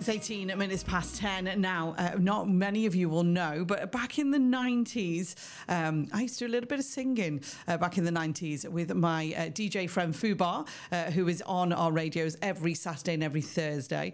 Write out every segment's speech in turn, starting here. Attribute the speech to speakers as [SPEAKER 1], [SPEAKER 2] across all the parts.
[SPEAKER 1] It's 18 minutes past 10 now. Not many of you will know, but back in the 90s, I used to do a little bit of singing back in the 90s with my DJ friend Fubar, who is on our radios every Saturday and every Thursday.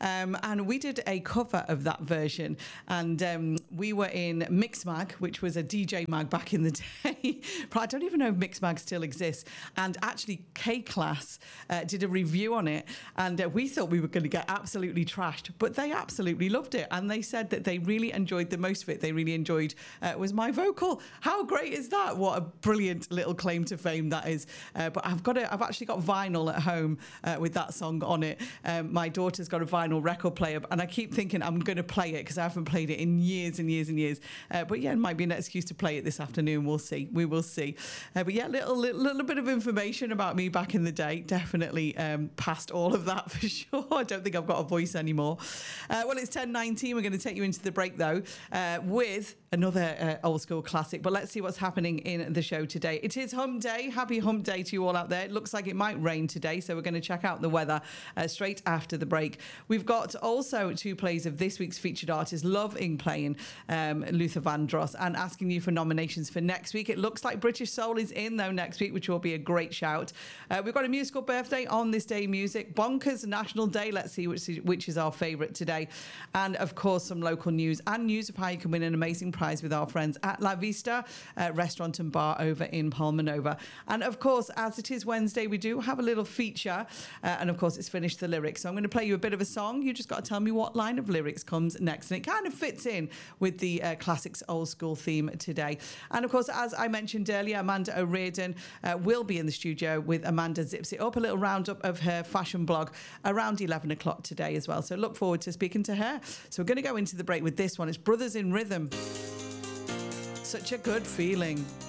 [SPEAKER 1] And we did a cover of that version. And we were in Mixmag, which was a DJ mag back in the day. I don't even know if Mixmag still exists. And actually, K-Class did a review on it. And we thought we were going to get absolutely trashed, but they absolutely loved it. And they said that they really enjoyed the most of it. They really enjoyed was my vocal. How great is that? What a brilliant little claim to fame that is. But I've actually got vinyl at home with that song on it. My daughter's got a vinyl record player, and I keep thinking I'm going to play it because I haven't played it in years and years and years. But yeah, it might be an excuse to play it this afternoon. We'll see. We will see. But yeah, little bit of information about me back in the day. Definitely past all of that for sure. I don't think I've got a voice anymore. Well, it's 10:19. We're going to take you into the break though with another old school classic. But let's see what's happening in the show today. It is Hump Day. Happy Hump Day to you all out there. It looks like it might rain today, so we're going to check out the weather straight after the break. We've got also two plays of this week's featured artist, loving playing Luther Vandross and asking you for nominations for next week. It looks like British Soul is in though next week, which will be a great shout. We've got a musical birthday on this day music. Bonkers National Day. Let's see which is our favourite today. And of course, some local news and news of how you can win an amazing prize with our friends at La Vista restaurant and bar over in Palmanova. And of course, as it is Wednesday, we do have a little feature. And of course, it's Finish the Lyrics. So I'm going to play you a bit of a song. You just got to tell me what line of lyrics comes next. And it kind of fits in with the classics old school theme today. And of course, as I mentioned earlier, Amanda O'Riordan will be in the studio with Amanda Zips It Up, a little roundup of her fashion blog around 11 o'clock today as well. So look forward to speaking to her. So we're going to go into the break with this one. It's Brothers in Rhythm. Such a good feeling.